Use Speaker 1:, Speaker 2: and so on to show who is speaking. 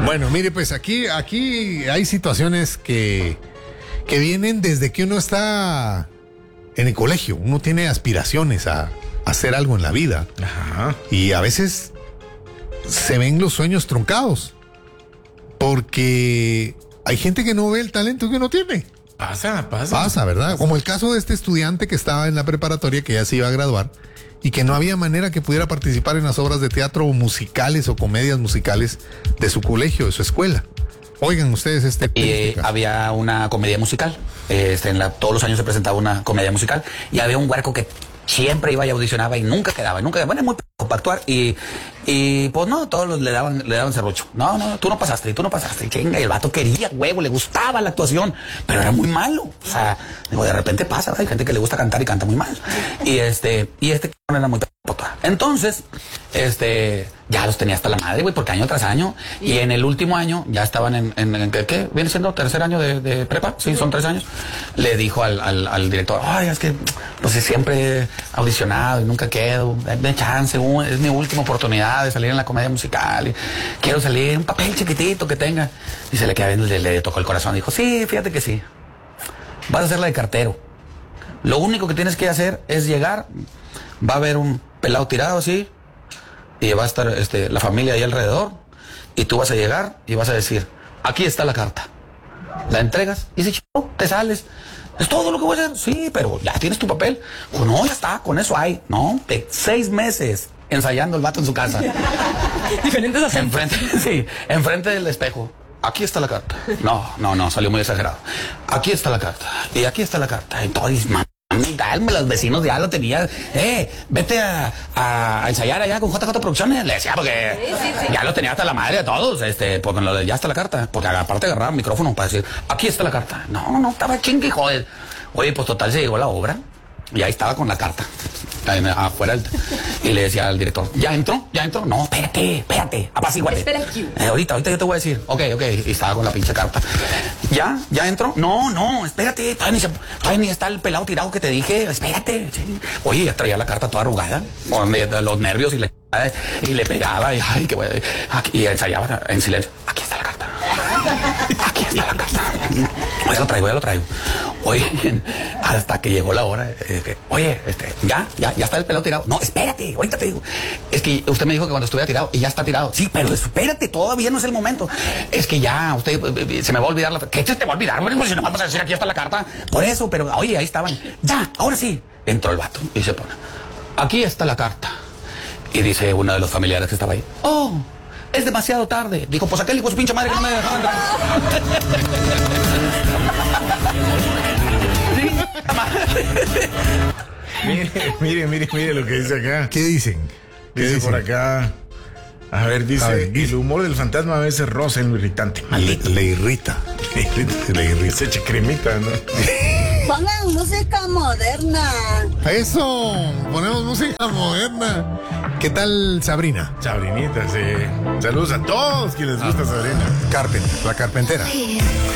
Speaker 1: Bueno, mire, pues aquí hay situaciones que vienen desde que uno está en el colegio. Uno tiene aspiraciones a hacer algo en la vida.
Speaker 2: Ajá.
Speaker 1: Y a veces se ven los sueños truncados. Porque hay gente que no ve el talento que uno tiene. Pasa, ¿verdad? Como el caso de este estudiante que estaba en la preparatoria, que ya se iba a graduar, y que no había manera que pudiera participar en las obras de teatro musicales o comedias musicales de su colegio, de su escuela. Oigan ustedes
Speaker 3: había una comedia musical. Todos los años se presentaba una comedia musical y había un huerco que siempre iba y audicionaba y nunca quedaba. Bueno, es muy para actuar y pues no, todos le daban serrucho. No, tú no pasaste. Chinga, y el vato quería huevo, le gustaba la actuación, pero era muy malo. O sea, de repente pasa, hay gente que le gusta cantar y canta muy mal. Y este era muy puta. Entonces, ya los tenía hasta la madre, güey, porque año tras año. Y en el último año, ya estaban en ¿qué? ¿Viene siendo tercer año de prepa? Sí, son 3 años. Le dijo al director, ay, es que pues siempre he audicionado y nunca quedo. Dame chance, es mi última oportunidad de salir en la comedia musical. Y quiero salir, un papel chiquitito que tenga. Y se le queda viendo, le tocó el corazón. Dijo, sí, fíjate que sí. Vas a hacer la de cartero. Lo único que tienes que hacer es llegar. Va a haber un pelado tirado así y va a estar la familia ahí alrededor y tú vas a llegar y vas a decir, aquí está la carta. La entregas y dices, te sales. ¿Es todo lo que voy a hacer? Sí, pero ya tienes tu papel. Pues no, ya está, con eso hay. No, 6 meses ensayando el vato en su casa.
Speaker 4: Diferentes acentos.
Speaker 3: Enfrente del espejo. Aquí está la carta. No, salió muy exagerado. Aquí está la carta. Y aquí está la carta. Y todo, los vecinos ya lo tenían. Vete a ensayar allá con JJ Producciones. Le decía, porque ya lo tenía hasta la madre de todos. Porque ya está la carta. Porque aparte agarraba el micrófono para decir, aquí está la carta. No, estaba chingue, joder. Oye, pues total se llegó la obra. Y ahí estaba con la carta. Afuera. Y le decía al director, ¿ya entró? No, espérate, apacíguate.
Speaker 4: Espera aquí.
Speaker 3: Ahorita yo te voy a decir. Ok. Y estaba con la pinche carta. ¿Ya entró? No, espérate. Todavía ni está el pelado tirado que te dije. Espérate. Oye, ya traía la carta toda arrugada. Con los nervios y le pegaba. Y ensayaba en silencio. Aquí está la carta. Ya lo traigo. Oye, hasta que llegó la hora. Oye, ya está el pelado tirado. No, espérate, ahorita te digo. Es que usted me dijo que cuando estuviera tirado, y ya está tirado. Sí, pero espérate, todavía no es el momento. Es que ya, usted, se me va a olvidar la... ¿Qué te va a olvidar? Bueno, si no vamos a decir aquí está la carta. Por eso, pero oye, ahí estaban. Ya, ahora sí. Entró el vato y se pone. Aquí está la carta. Y dice uno de los familiares que estaba ahí. Oh, es demasiado tarde. Dijo, pues aquel hijo de su pinche madre que no me dejaba entrar.
Speaker 2: Mire lo que dice acá.
Speaker 1: ¿Qué dicen?
Speaker 2: Dice por acá. A ver, dice, el humor del fantasma a veces roza en lo irritante.
Speaker 1: Le irrita.
Speaker 2: Se eche cremita, ¿no?
Speaker 5: Pongan música moderna.
Speaker 1: Eso, ponemos música moderna. ¿Qué tal Sabrina?
Speaker 2: Sabrinita, sí. Saludos a todos quienes les gusta Sabrina.
Speaker 1: La carpentera.